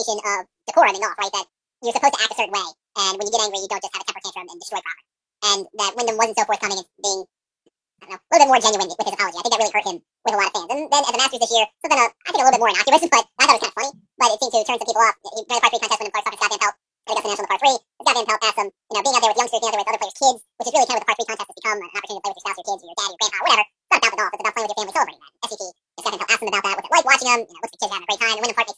expectation of decorum in golf, right? That you're supposed to act a certain way, and when you get angry, you don't just have a temper tantrum and destroy property. And that Wyndham wasn't so forthcoming as being, I don't know, a little bit more genuine with his apology. I think that really hurt him with a lot of fans. And then at the Masters this year, something I think a little bit more innocuous, but I thought it was kind of funny. But it seemed to turn some people off. He ran a par 3 contest when Clark talking to Scott Van Pelt at Augusta National in the par 3. Scott Van Pelt asked him, being out there with youngsters, being out there with other players' kids, which is really kind of what the par 3 contest has become, an opportunity to play with your spouse, your kids, or your dad, or your grandpa, whatever. It's not about the golf. It's about playing with your family, celebrating that. SCT. Scott Van Pelt asked him about that. What's it like watching him? What's the kids having a great time? And Wyndham Clark makes